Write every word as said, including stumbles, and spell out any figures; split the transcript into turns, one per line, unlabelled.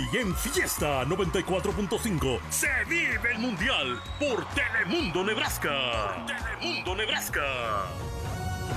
en Fiesta noventa y cuatro punto cinco se vive el Mundial por Telemundo Nebraska. Por Telemundo Nebraska.